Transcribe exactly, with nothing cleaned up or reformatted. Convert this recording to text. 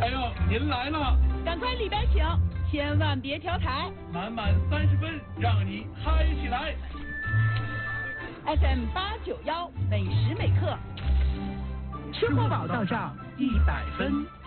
友，您来了， 赶快里边请，千万别调台。 满满三十分，让你嗨起来。 F M 八九幺，每时每刻， 生活宝到账一百分。